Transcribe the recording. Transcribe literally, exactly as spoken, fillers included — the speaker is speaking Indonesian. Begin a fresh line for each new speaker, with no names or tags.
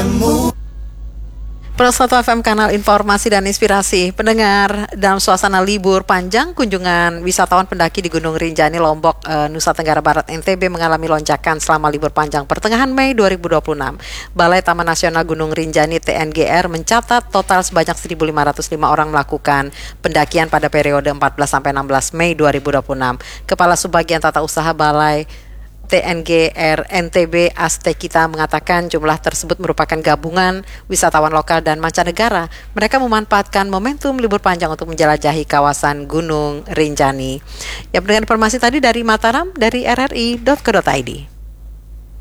denganmu.
Pro satu F M, kanal informasi dan inspirasi. Pendengar, dalam suasana libur panjang, kunjungan wisatawan pendaki di Gunung Rinjani, Lombok, e, Nusa Tenggara Barat, N T B mengalami lonjakan selama libur panjang pertengahan Mei dua ribu dua puluh enam. Balai Taman Nasional Gunung Rinjani T N G R mencatat total sebanyak seribu lima ratus lima orang melakukan pendakian pada periode empat belas sampai enam belas Mei dua ribu dua puluh enam. Kepala Subbagian Tata Usaha Balai T N G R N T B Astekita mengatakan jumlah tersebut merupakan gabungan wisatawan lokal dan mancanegara. Mereka memanfaatkan momentum libur panjang untuk menjelajahi kawasan Gunung Rinjani. Ya, dengan informasi tadi dari Mataram, dari R R I dot co dot I D.